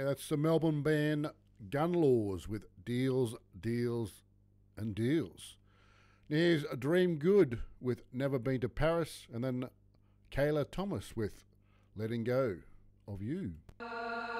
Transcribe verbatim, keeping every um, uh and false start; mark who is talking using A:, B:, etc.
A: Yeah, that's the Melbourne band Gun Laws with Deals, Deals and Deals. Here's Dream Good with Never Been to Paris, and then Kayla Thomas with Letting Go of You.